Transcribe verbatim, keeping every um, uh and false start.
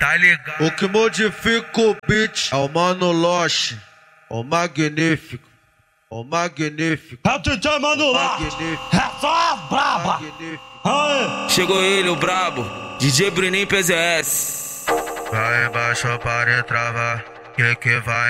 tá ligado? O que modifica o beat é o Mano Loche, o magnífico, o magnífico. É o D J Mano Loche, é só a braba. Aê. Chegou ele, o brabo, D J Bruninho P Z S. Vai embaixo para travar, que que vai